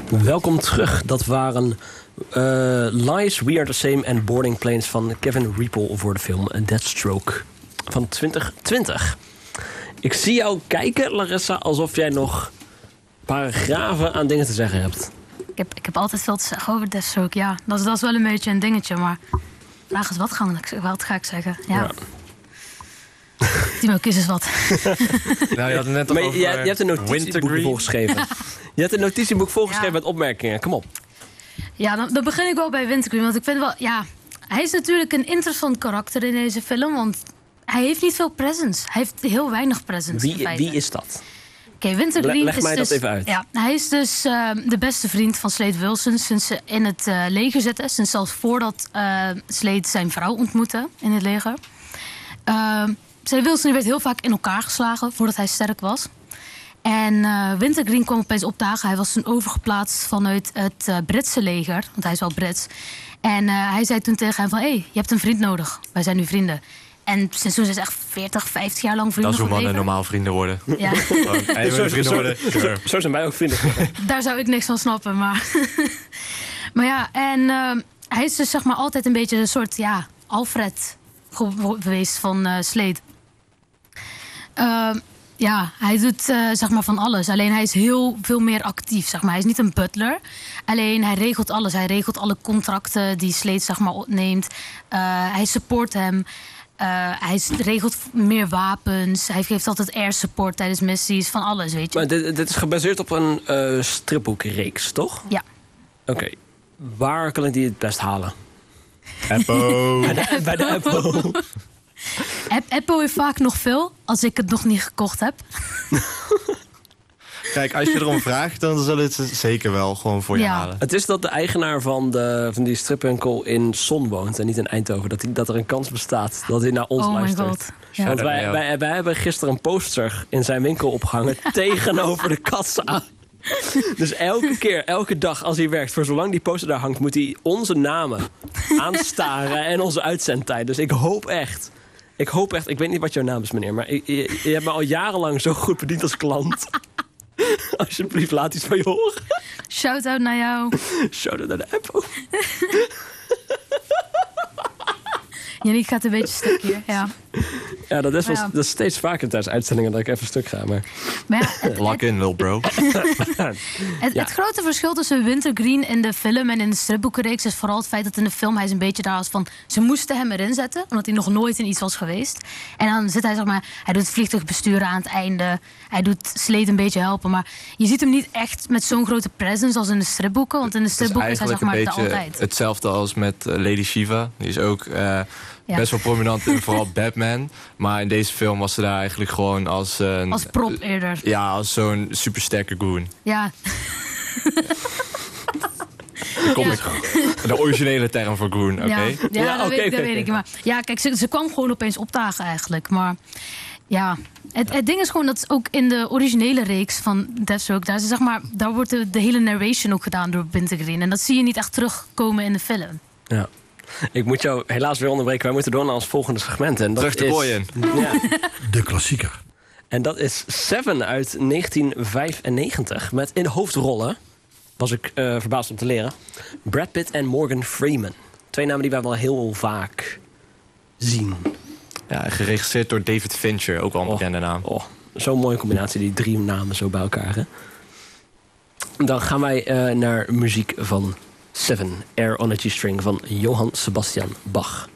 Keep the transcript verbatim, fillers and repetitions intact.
Welkom terug. Dat waren uh, Lies, We Are The Same en Boarding Planes van Kevin Riepel voor de film Deathstroke van twintig twintig. Ik zie jou kijken, Larissa, alsof jij nog paragrafen aan dingen te zeggen hebt. Ik heb, ik heb altijd veel te zeggen over Deathstroke, ja. Dat is, dat is wel een beetje een dingetje, maar... Vraag is, wat ga ik, wat ga ik zeggen? Ja. ja. Timo, kies eens wat. Nou, je had het net al over je, je hebt een notitieboek volgeschreven. Je hebt een notitieboek volgeschreven ja. met opmerkingen. Kom op. Ja, dan, dan begin ik wel bij Wintergreen. Want ik vind wel, ja... Hij is natuurlijk een interessant karakter in deze film, want hij heeft niet veel presence. Hij heeft heel weinig presence. Wie, wie is dat? Oké, okay, Wintergreen Leg is mij dus, dat even uit. Ja, hij is dus uh, de beste vriend van Slade Wilson sinds ze in het uh, leger zitten. Sinds zelfs voordat uh, Slade zijn vrouw ontmoette in het leger. Uh, Slade Wilson werd heel vaak in elkaar geslagen voordat hij sterk was. En uh, Wintergreen kwam opeens opdagen. Hij was toen overgeplaatst vanuit het uh, Britse leger, want hij is wel Brits. En uh, hij zei toen tegen hem van, hé, hey, je hebt een vriend nodig. Wij zijn nu vrienden. En sinds toen zijn ze echt veertig, vijftig jaar lang vrienden. Dat is hoe mannen normaal vrienden worden. Ja. Gewoon, hey, zo, vrienden zo, worden. Zo, zo zijn wij ook vrienden. Daar zou ik niks van snappen, maar... maar ja, en uh, hij is dus zeg maar altijd een beetje een soort, ja, Alfred geweest van uh, Slade. Uh, ja, hij doet uh, zeg maar van alles. Alleen hij is heel veel meer actief, zeg maar. Hij is niet een butler. Alleen hij regelt alles. Hij regelt alle contracten die Slade zeg maar opneemt. Uh, hij support hem. Uh, hij regelt meer wapens. Hij geeft altijd air support tijdens missies. Van alles, weet je. Maar dit, dit is gebaseerd op een uh, stripboekreeks, toch? Ja. Oké. Okay. Waar kan ik die het best halen? Apple. bij de, bij de Apple. Apple heeft vaak nog veel, als ik het nog niet gekocht heb. Kijk, als je erom vraagt, dan zullen het zeker wel gewoon voor je ja. halen. Het is dat de eigenaar van, de, van die stripwinkel in Son woont en niet in Eindhoven. Dat, die, dat er een kans bestaat dat hij naar ons oh luistert. My God. Ja. Want wij, wij, wij hebben gisteren een poster in zijn winkel opgehangen tegenover de kassa. Dus elke keer, elke dag als hij werkt, voor zolang die poster daar hangt, moet hij onze namen aanstaren en onze uitzendtijd. Dus ik hoop echt... Ik hoop echt, ik weet niet wat jouw naam is, meneer, maar je, je, je hebt me al jarenlang zo goed bediend als klant. Alsjeblieft, laat iets van je horen. Shout-out naar jou. Shout-out naar de Apple. Yannick gaat een beetje stuk hier, ja. Ja, dat is, wel, ja. dat is steeds vaker tijdens uitzendingen dat ik even stuk ga. Maar... maar ja, het, Lock in, little bro. het, ja. het grote verschil tussen Wintergreen in de film en in de stripboekenreeks is vooral het feit dat in de film hij is een beetje daar als van... Ze moesten hem erin zetten, omdat hij nog nooit in iets was geweest. En dan zit hij, zeg maar, hij doet het vliegtuigbesturen aan het einde. Hij doet Slade een beetje helpen. Maar je ziet hem niet echt met zo'n grote presence als in de stripboeken. Want in de stripboeken is hij, zeg maar, er altijd. Hetzelfde als met uh, Lady Shiva. Die is ook... Uh, Ja. Best wel prominent in vooral Batman. Maar in deze film was ze daar eigenlijk gewoon als... Uh, als prop eerder. Ja, als zo'n supersterke goon. Ja. De, comic, ja. de originele term voor goon, oké? Okay? Ja, ja, ja dat, okay, weet, okay, dat weet ik. Maar ja, kijk, ze, ze kwam gewoon opeens opdagen eigenlijk. Maar ja, het, het ding is gewoon dat ook in de originele reeks van Deathstroke... Daar, zeg maar, daar wordt de, de hele narration ook gedaan door Wintergreen. En dat zie je niet echt terugkomen in de film. Ja. Ik moet jou helaas weer onderbreken. Wij moeten door naar ons volgende segment. En dat Terug te gooien. Ja. De klassieker. En dat is Seven uit negentien vijfennegentig. Met in de hoofdrollen, was ik uh, verbaasd om te leren, Brad Pitt en Morgan Freeman. Twee namen die wij wel heel vaak zien. Ja, geregisseerd door David Fincher, ook wel een oh, bekende naam. Oh, zo'n mooie combinatie, die drie namen zo bij elkaar. Hè? Dan gaan wij uh, naar muziek van Seven, Air on a G-string van Johann Sebastian Bach.